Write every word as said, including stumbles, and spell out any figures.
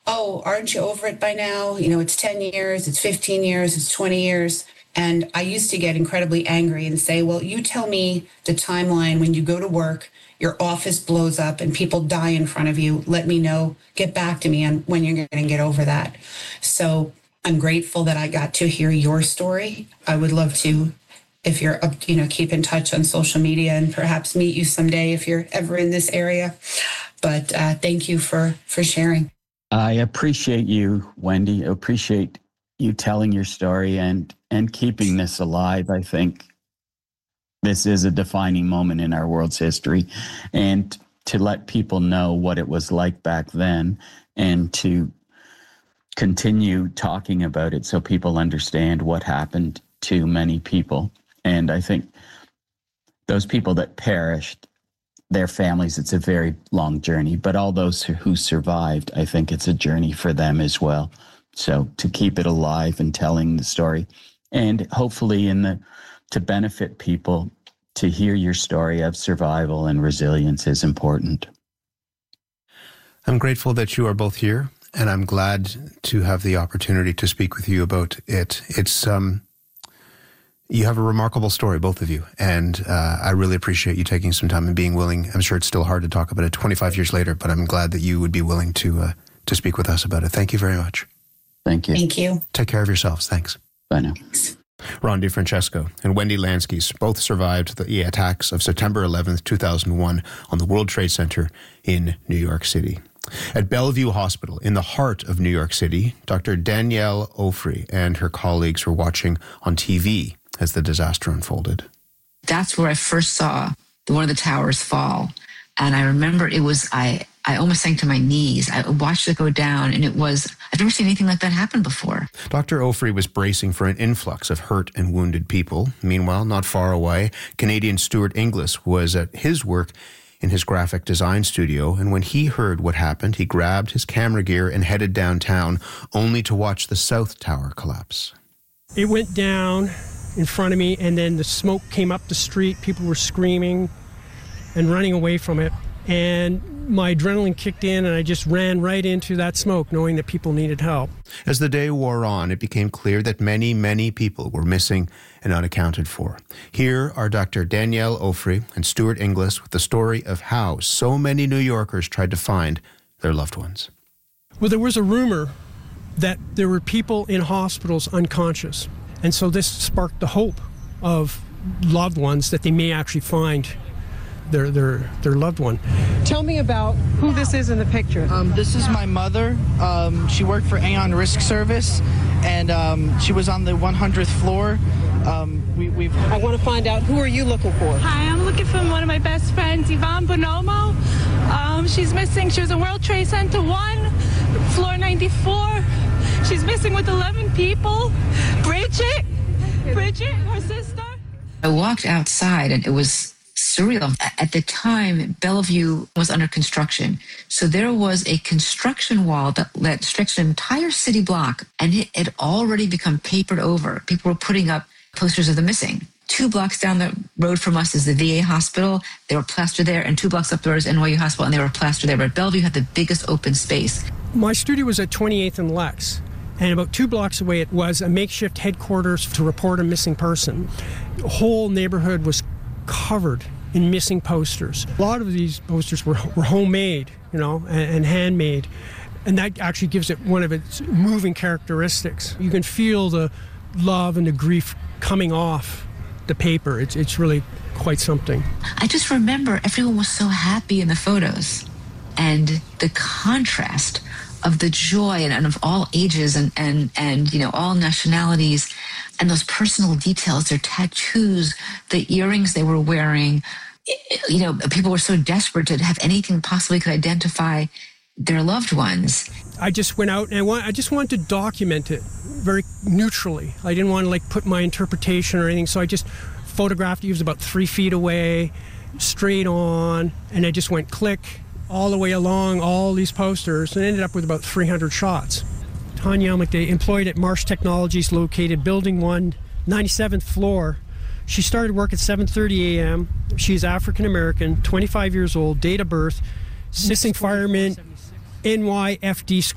oh, aren't you over it by now? You know, it's ten years, it's fifteen years, it's twenty years. And I used to get incredibly angry and say, well, you tell me the timeline when you go to work, your office blows up and people die in front of you. Let me know, get back to me on when you're going to get over that. So I'm grateful that I got to hear your story. I would love to, if you're up, you know, keep in touch on social media and perhaps meet you someday if you're ever in this area. But uh, thank you for, for sharing. I appreciate you, Wendy. I appreciate you telling your story and, and keeping this alive. I think this is a defining moment in our world's history. And to let people know what it was like back then and to continue talking about it so people understand what happened to many people. And I think those people that perished, their families, it's a very long journey, but all those who survived, I think it's a journey for them as well. So to keep it alive and telling the story, and hopefully in the to benefit people, to hear your story of survival and resilience is important. I'm grateful that you are both here, and I'm glad to have the opportunity to speak with you about it. It's um, you have a remarkable story, both of you, and uh, I really appreciate you taking some time and being willing. I'm sure it's still hard to talk about it twenty-five years later, but I'm glad that you would be willing to uh, to speak with us about it. Thank you very much. Thank you. Thank you. Take care of yourselves. Thanks. Bye now. Thanks. Ron DeFrancesco and Wendy Lansky both survived the attacks of September eleventh, two thousand one on the World Trade Center in New York City. At Bellevue Hospital, in the heart of New York City, Doctor Danielle Ofri and her colleagues were watching on T V as the disaster unfolded. That's where I first saw one of the towers fall. And I remember it was, I, I almost sank to my knees. I watched it go down, and it was, I've never seen anything like that happen before. Doctor Ofri was bracing for an influx of hurt and wounded people. Meanwhile, not far away, Canadian Stuart Inglis was at his work in his graphic design studio, and when he heard what happened, he grabbed his camera gear and headed downtown, only to watch the South Tower collapse. It went down in front of me, and then the smoke came up the street. People were screaming and running away from it. And my adrenaline kicked in, and I just ran right into that smoke, knowing that people needed help. As the day wore on, it became clear that many, many people were missing and unaccounted for. Here are Doctor Danielle Ofri and Stuart Inglis with the story of how so many New Yorkers tried to find their loved ones. Well, there was a rumor that there were people in hospitals unconscious. And so this sparked the hope of loved ones that they may actually find their their their loved one. Tell me about who this is in the picture. Um, this is my mother. Um, she worked for Aon Risk Service, and um, she was on the one hundredth floor. Um, we, we've. I want to find out, who are you looking for? Hi, I'm looking for one of my best friends, Yvonne Bonomo. Um, she's missing. She was in World Trade Center one, floor ninety-four. She's missing with eleven people. Bridget, Bridget, her sister. I walked outside, and it was surreal. At the time, Bellevue was under construction. So there was a construction wall that, that stretched an entire city block, and it had already become papered over. People were putting up posters of the missing. Two blocks down the road from us is the V A hospital. They were plastered there, and two blocks up there is N Y U hospital, and they were plastered there. But Bellevue had the biggest open space. My studio was at twenty-eighth and Lex, and about two blocks away it was a makeshift headquarters to report a missing person. The whole neighborhood was covered in missing posters. A lot of these posters were, were homemade, you know, and, and handmade. And that actually gives it one of its moving characteristics. You can feel the love and the grief coming off the paper. It's, it's really quite something. I just remember everyone was so happy in the photos. And the contrast of the joy and, and of all ages and, and, and, you know, all nationalities, and those personal details, their tattoos, the earrings they were wearing. You know, people were so desperate to have anything possibly could identify their loved ones. I just went out and I, want, I just wanted to document it very neutrally. I didn't want to like put my interpretation or anything, so I just photographed it. He was about three feet away, straight on, and I just went click all the way along all these posters and ended up with about three hundred shots. Tanya Elmick, employed at Marsh Technologies, located Building one, ninety-seventh floor. She started work at seven thirty a.m. She's African-American, twenty-five years old, date of birth, missing fireman, N Y F D squad.